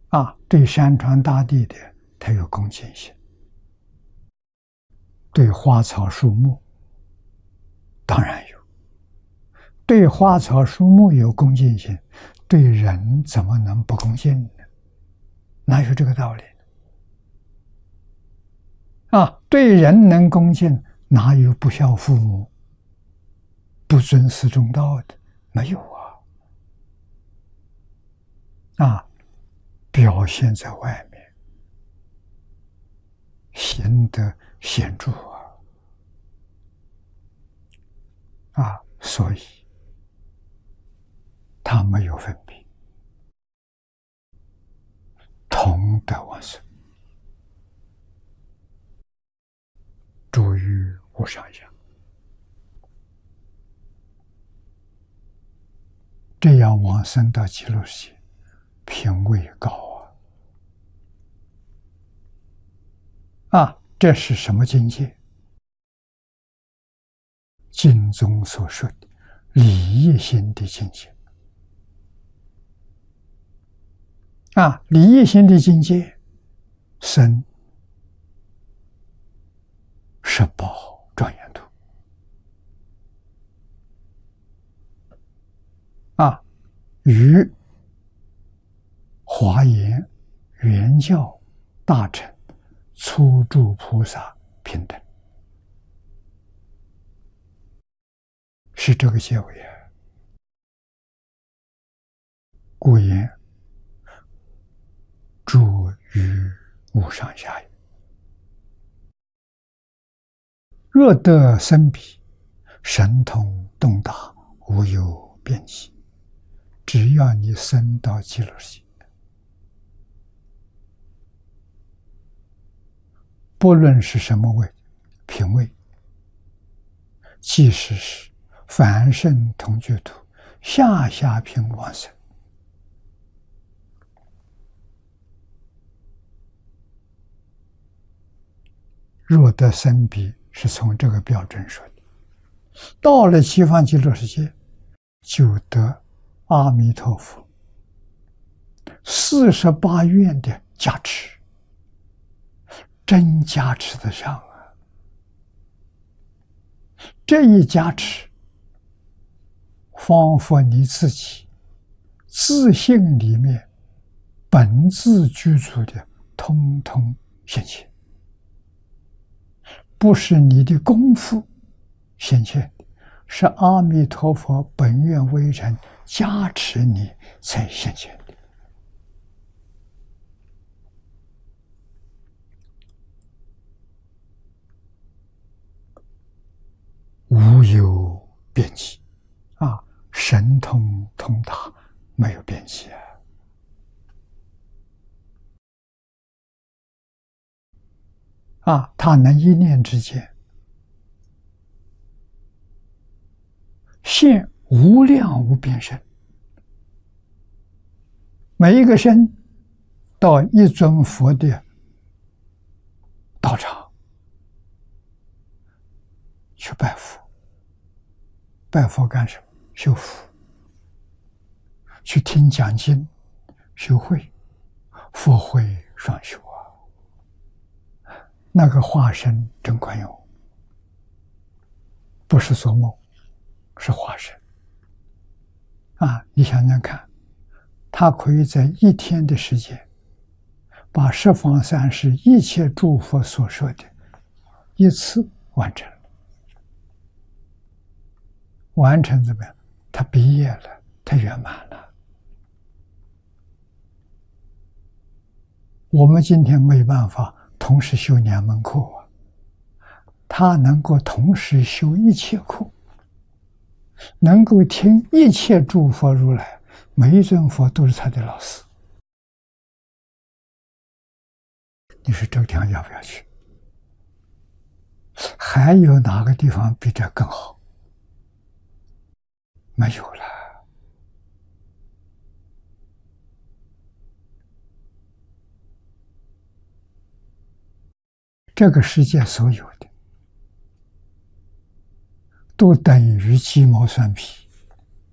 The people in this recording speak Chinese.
对山川大地的，他有恭敬心；对花草树木，当然有。对花草树木有恭敬心，对人怎么能不恭敬呢？哪有这个道理呢？对人能恭敬，哪有不孝父母、不尊师重道的？没有表现在外面，行得显著所以他没有分别，同得往生，住于无上相。这样往生到极乐世界，品位高这是什么境界？经中所说的利益心的境界利益心的境界，生十宝庄严土与华严原教大乘初住菩萨平等，是这个结尾故言住于无上下也。若得生彼，神通洞达，无有边际。只要你升到极乐世界，不论是什么位品位，即使是凡圣同居土、下下品往生，若得生彼是从这个标准说的。到了西方极乐世界，就得阿弥陀佛48愿的加持，真加持得上这一加持，仿佛你自己自性里面本自具足的通通显现，不是你的功夫显现，是阿弥陀佛本愿威神加持你才显现的。无有边际神通通达，没有边际他能一念之间现无量无边身，每一个身到一尊佛的道场去拜佛。拜佛干什么？修福。去听讲经，修慧，佛慧双修那个化身真管用，不是做梦，是化身你想想看，他可以在一天的时间，把十方三世一切诸佛所说的一次完成了。完成怎么样？他毕业了，他圆满了。我们今天没办法同时修2门课他能够同时修一切课，能够听一切诸佛如来，每一尊佛都是他的老师。你说这个地方要不要去？还有哪个地方比这更好？没有了。这个世界所有的都等于鸡毛蒜皮，